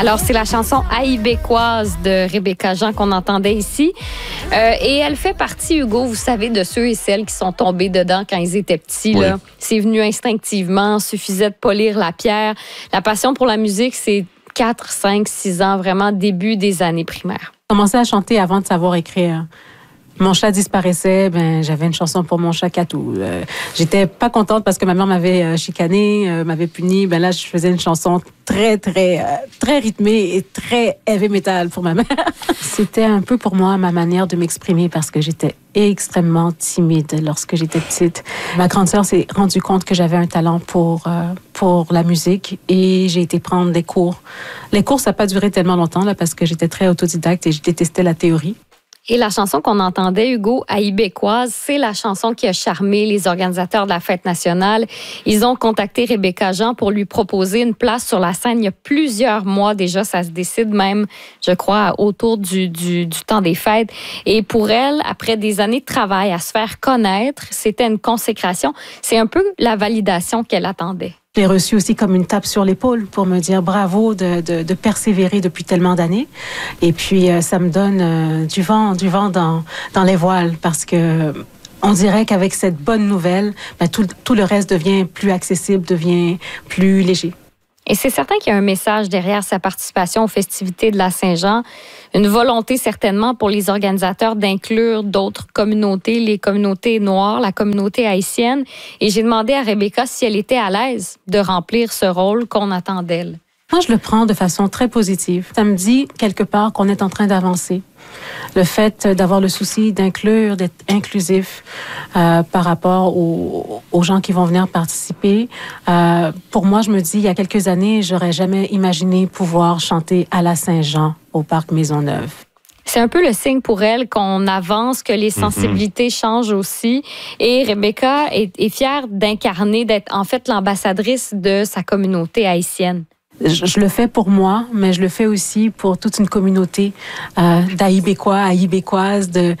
Alors, c'est la chanson Haïbécoise de Rebecca Jean qu'on entendait ici. Et elle fait partie, Hugo, vous savez, de ceux et celles qui sont tombés dedans quand ils étaient petits. Oui. Là. C'est venu instinctivement, suffisait de polir la pierre. La passion pour la musique, c'est 4, 5, 6 ans, vraiment début des années primaires. J'ai commencé à chanter avant de savoir écrire. Mon chat disparaissait, j'avais une chanson pour mon chat Catou. J'étais pas contente parce que ma mère m'avait chicanée, m'avait punie. Là, je faisais une chanson très rythmée et très heavy metal pour ma mère. C'était un peu pour moi ma manière de m'exprimer parce que j'étais extrêmement timide lorsque j'étais petite. Ma grande sœur s'est rendue compte que j'avais un talent pour la musique et j'ai été prendre des cours. Les cours, ça n'a pas duré tellement longtemps là, parce que j'étais très autodidacte et je détestais la théorie. Et la chanson qu'on entendait, Hugo, Haïbécoise, c'est la chanson qui a charmé les organisateurs de la Fête nationale. Ils ont contacté Rebecca Jean pour lui proposer une place sur la scène il y a plusieurs mois déjà. Ça se décide même, je crois, autour du temps des fêtes. Et pour elle, après des années de travail à se faire connaître, c'était une consécration. C'est un peu la validation qu'elle attendait. Je l'ai reçu aussi comme une tape sur l'épaule pour me dire bravo de persévérer depuis tellement d'années. Et puis, ça me donne du vent dans les voiles parce que on dirait qu'avec cette bonne nouvelle, tout le reste devient plus accessible, devient plus léger. Et c'est certain qu'il y a un message derrière sa participation aux festivités de la Saint-Jean, une volonté certainement pour les organisateurs d'inclure d'autres communautés, les communautés noires, la communauté haïtienne. Et j'ai demandé à Rebecca si elle était à l'aise de remplir ce rôle qu'on attend d'elle. Moi, je le prends de façon très positive. Ça me dit quelque part qu'on est en train d'avancer. Le fait d'avoir le souci d'inclure, d'être inclusif par rapport aux gens qui vont venir participer. Pour moi, je me dis, il y a quelques années, j'aurais jamais imaginé pouvoir chanter à la Saint-Jean au Parc Maisonneuve. C'est un peu le signe pour elle qu'on avance, que les sensibilités changent aussi. Et Rebecca est fière d'incarner, d'être en fait l'ambassadrice de sa communauté haïtienne. Je le fais pour moi, mais je le fais aussi pour toute une communauté d'Haïbécois, Haïbécoises, de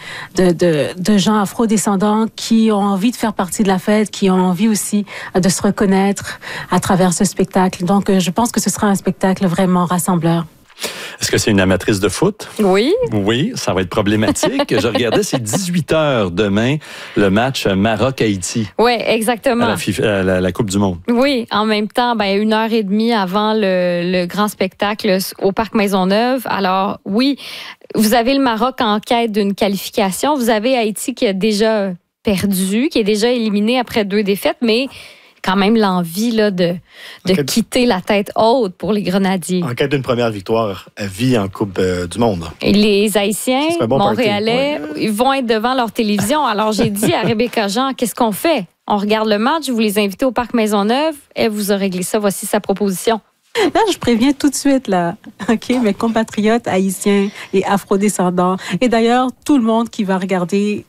gens afrodescendants qui ont envie de faire partie de la fête, qui ont envie aussi de se reconnaître à travers ce spectacle. Donc, je pense que ce sera un spectacle vraiment rassembleur. Est-ce que c'est une amatrice de foot? Oui. Oui, ça va être problématique. Je regardais, c'est 18h demain, le match Maroc-Haïti. Oui, exactement. À la Coupe du Monde. Oui, en même temps, 1h30 avant le grand spectacle au Parc Maisonneuve. Alors, oui, vous avez le Maroc en quête d'une qualification. Vous avez Haïti qui a déjà perdu, qui est déjà éliminé après 2 défaites, mais quand même l'envie là, de quitter la tête haute pour les Grenadiers. En quête d'une première victoire à vie en Coupe du Monde. Et les Haïtiens, Montréalais, ils vont être devant leur télévision. Alors, j'ai dit à Rebecca Jean, qu'est-ce qu'on fait? On regarde le match, vous les invitez au Parc Maisonneuve, elle vous a réglé ça. Voici sa proposition. Là, je préviens tout de suite, là, OK, mes compatriotes haïtiens et afrodescendants. Et d'ailleurs, tout le monde qui va regarder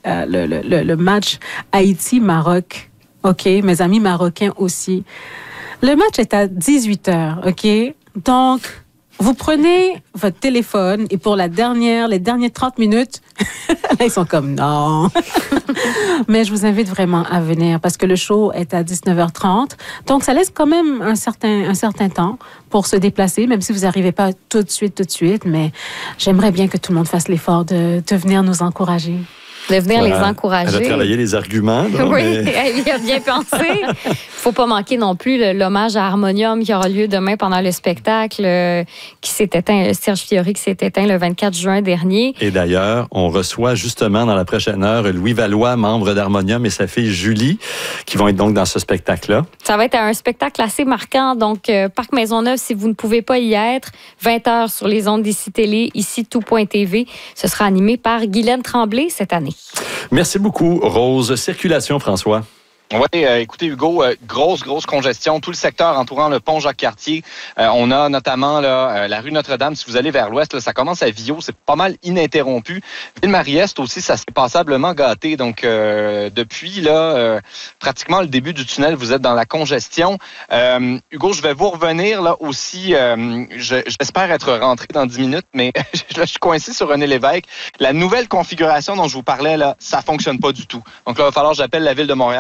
le match Haïti-Maroc. OK, mes amis marocains aussi. Le match est à 18h, OK? Donc, vous prenez votre téléphone et pour les dernières 30 minutes, là, ils sont comme non. Mais je vous invite vraiment à venir parce que le show est à 19h30. Donc, ça laisse quand même un certain temps pour se déplacer, même si vous n'arrivez pas tout de suite. Mais j'aimerais bien que tout le monde fasse l'effort de venir nous encourager. De venir les encourager. Elle a travaillé les arguments. Là, oui, elle y a bien pensé. Il ne faut pas manquer non plus l'hommage à Harmonium qui aura lieu demain pendant le spectacle qui s'est éteint, Serge Fiori qui s'est éteint le 24 juin dernier. Et d'ailleurs, on reçoit justement dans la prochaine heure Louis Valois, membre d'Harmonium, et sa fille Julie, qui vont être donc dans ce spectacle-là. Ça va être un spectacle assez marquant. Donc, Parc Maisonneuve, si vous ne pouvez pas y être, 20h sur les ondes d'Ici Télé, ici tout.tv. Ce sera animé par Guylaine Tremblay cette année. Merci beaucoup, Rose. Circulation, François. Oui, écoutez, Hugo, grosse congestion. Tout le secteur entourant le pont Jacques-Cartier. On a notamment là, la rue Notre-Dame. Si vous allez vers l'ouest, là, ça commence à Vio. C'est pas mal ininterrompu. Ville-Marie-Est aussi, ça s'est passablement gâté. Donc, depuis là, pratiquement le début du tunnel, vous êtes dans la congestion. Hugo, je vais vous revenir là aussi. J'espère être rentré dans 10 minutes, mais là, je suis coincé sur René Lévesque. La nouvelle configuration dont je vous parlais, là, ça fonctionne pas du tout. Donc là, il va falloir que j'appelle la Ville de Montréal parce que là,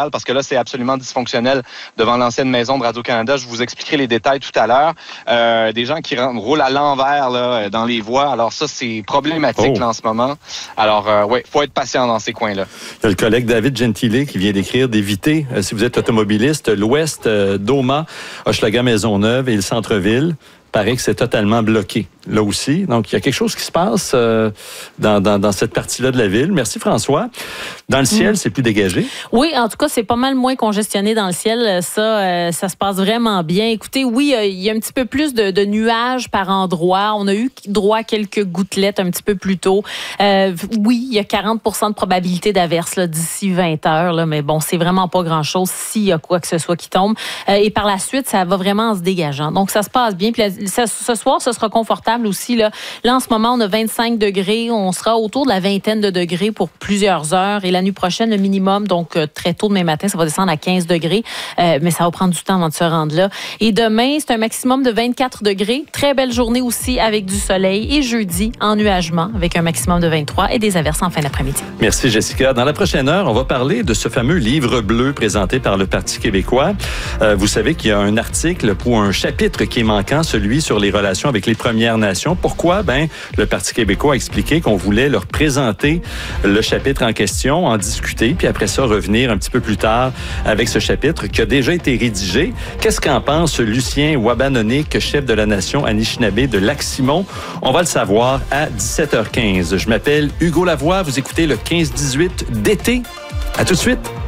c'est absolument dysfonctionnel devant l'ancienne maison de Radio-Canada. Je vous expliquerai les détails tout à l'heure. Des gens qui roulent à l'envers là, dans les voies. Alors ça, c'est problématique là, en ce moment. Alors, oui, il faut être patient dans ces coins-là. Il y a le collègue David Gentile qui vient d'écrire d'éviter, si vous êtes automobiliste, l'ouest d'Oma, Hochelaga-Maisonneuve et le centre-ville. Paraît que c'est totalement bloqué, là aussi. Donc, il y a quelque chose qui se passe dans cette partie-là de la ville. Merci, François. Dans le ciel, c'est plus dégagé? Oui, en tout cas, c'est pas mal moins congestionné dans le ciel. Ça se passe vraiment bien. Écoutez, oui, il y a un petit peu plus de nuages par endroit. On a eu droit à quelques gouttelettes un petit peu plus tôt. Oui, il y a 40% de probabilité d'averse là, d'ici 20 heures. Là, mais bon, c'est vraiment pas grand-chose s'il y a quoi que ce soit qui tombe. Et par la suite, ça va vraiment en se dégageant. Donc, ça se passe bien. Puis ce soir, ce sera confortable aussi. Là, en ce moment, on a 25 degrés. On sera autour de la vingtaine de degrés pour plusieurs heures. Et la nuit prochaine, le minimum, donc très tôt demain matin, ça va descendre à 15 degrés. Mais ça va prendre du temps avant de se rendre là. Et demain, c'est un maximum de 24 degrés. Très belle journée aussi avec du soleil. Et jeudi, ennuagement avec un maximum de 23 et des averses en fin d'après-midi. Merci, Jessica. Dans la prochaine heure, on va parler de ce fameux livre bleu présenté par le Parti québécois. Vous savez qu'il y a un article pour un chapitre qui est manquant, celui sur les relations avec les Premières Nations. Pourquoi? Le Parti québécois a expliqué qu'on voulait leur présenter le chapitre en question, en discuter, puis après ça, revenir un petit peu plus tard avec ce chapitre qui a déjà été rédigé. Qu'est-ce qu'en pense Lucien Wabanonik, chef de la nation Anishinaabe de Lac-Simon? On va le savoir à 17h15. Je m'appelle Hugo Lavoie. Vous écoutez le 15-18 d'été. À tout de suite.